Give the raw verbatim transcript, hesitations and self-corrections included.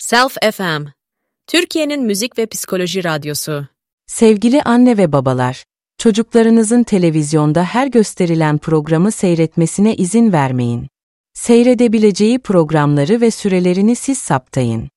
Self F M, Türkiye'nin müzik ve psikoloji radyosu. Sevgili anne ve babalar, çocuklarınızın televizyonda her gösterilen programı seyretmesine izin vermeyin. Seyredebileceği programları ve sürelerini siz saptayın.